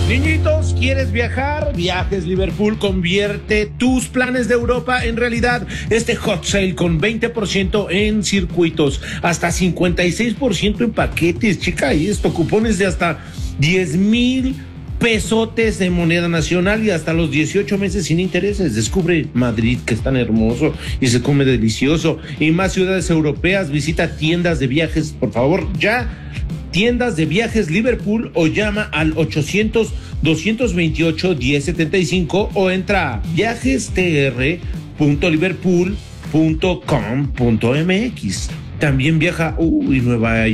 Niñitos, ¿quieres viajar? Viajes Liverpool convierte tus planes de Europa en realidad. Este hot sale con 20% en circuitos, hasta 56% en paquetes. Chica, y esto, cupones de hasta 10,000 pesotes de moneda nacional y hasta los 18 meses sin intereses. Descubre Madrid, que es tan hermoso y se come delicioso, y más ciudades europeas. Visita tiendas de viajes, por favor, ya. Tiendas de viajes Liverpool, o llama al 800-228-1075 o entra a viajestr.liverpool.com.mx. También viaja Nueva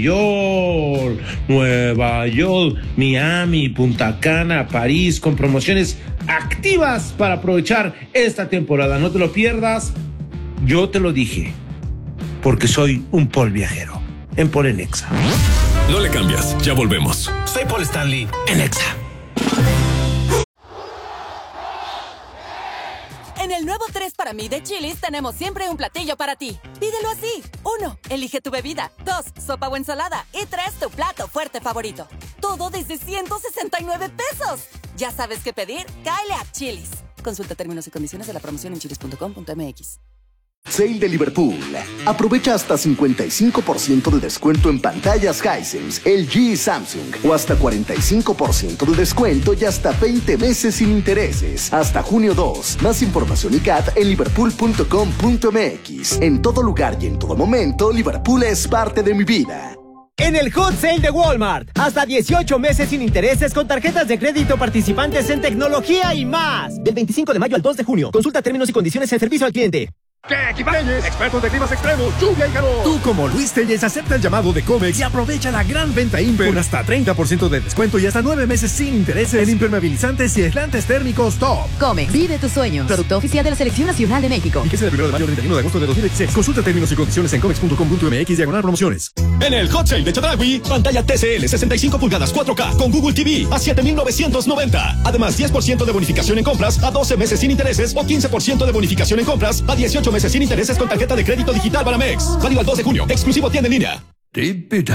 York, Miami, Punta Cana, París, con promociones activas para aprovechar esta temporada. No te lo pierdas, yo te lo dije, porque soy un Paul viajero en Paul en Exa. No le cambias, ya volvemos. Soy Paul Stanley en Exa. En el nuevo 3 para mí de Chili's tenemos siempre un platillo para ti. Pídelo así. 1. Elige tu bebida. 2. Sopa o ensalada. Y 3. Tu plato fuerte favorito. Todo desde 169 pesos. ¿Ya sabes qué pedir? Cáele a Chili's. Consulta términos y condiciones de la promoción en chilis.com.mx. Sale de Liverpool. Aprovecha hasta 55% de descuento en pantallas Hisense, LG y Samsung, o hasta 45% de descuento y hasta 20 meses sin intereses. Hasta junio 2. Más información y CAT en liverpool.com.mx. En todo lugar y en todo momento, Liverpool es parte de mi vida. En el Hot Sale de Walmart, hasta 18 meses sin intereses con tarjetas de crédito participantes en tecnología y más. Del 25 de mayo al 2 de junio. Consulta términos y condiciones en servicio al cliente. ¿Qué equipajes? Expertos de climas extremos, lluvia y calor. Tú, como Luis Telles, acepta el llamado de Comex y aprovecha la gran venta Imper con hasta 30% de descuento y hasta 9 meses sin intereses en impermeabilizantes y aislantes térmicos top. Comex, vive tus sueños. Producto oficial de la Selección Nacional de México. Fíjese del 1 de mayo al 31 de agosto de 2016. Consulta términos y condiciones en comex.com.mx/promociones. En el Hot Sale de Chedraui, pantalla TCL 65 pulgadas 4K con Google TV a 7,990. Además, 10% de bonificación en compras a 12 meses sin intereses o 15% de bonificación en compras a 18 meses sin intereses con tarjeta de crédito digital Banamex. Válido al 2 de junio. Exclusivo tienda en línea.